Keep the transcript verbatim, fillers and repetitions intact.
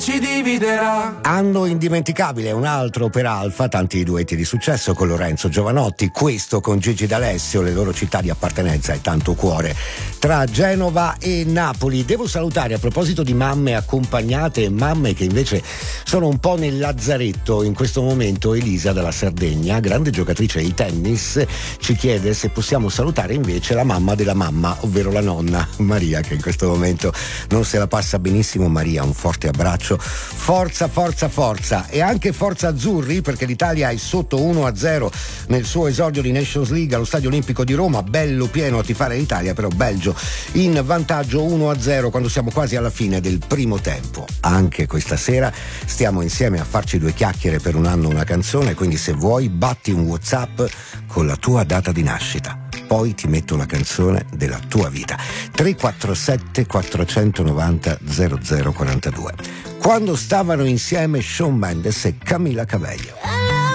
ci dividerà. Anno indimenticabile, un altro per Alfa, tanti duetti di successo con Lorenzo Giovanotti, questo con Gigi D'Alessio, le loro città di appartenenza e tanto cuore tra Genova e Napoli. Devo salutare, a proposito di mamme accompagnate e mamme che invece sono un po' nel lazzaretto in questo momento, Elisa dalla Sardegna, grande giocatrice di tennis, ci chiede se possiamo salutare invece la mamma della mamma, ovvero la nonna Maria, che in questo momento non se la passa benissimo. Maria, un forte abbraccio. Forza, forza, forza, e anche forza azzurri, perché l'Italia è sotto uno a zero nel suo esordio di Nations League allo Stadio Olimpico di Roma, bello pieno a tifare l'Italia, però Belgio in vantaggio uno a zero quando siamo quasi alla fine del primo tempo. Anche questa sera stiamo insieme a farci due chiacchiere per un anno una canzone, quindi se vuoi batti un WhatsApp con la tua data di nascita, poi ti metto la canzone della tua vita. Tre quattro sette quattro nove zero zero zero quattro due. Quando stavano insieme Shawn Mendes e Camila Cabello.